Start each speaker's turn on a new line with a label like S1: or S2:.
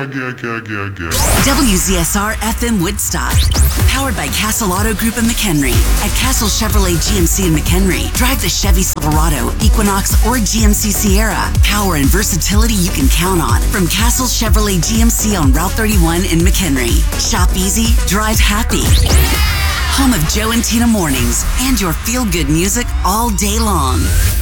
S1: WZSR FM Woodstock. Powered by Castle Auto Group in McHenry. At Castle Chevrolet GMC in McHenry, drive the Chevy Silverado, Equinox, or GMC Sierra. Power and versatility you can count on from Castle Chevrolet GMC on Route 31 in McHenry. Shop easy, drive happy. Home of Joe and Tina Mornings and your feel-good music all day long.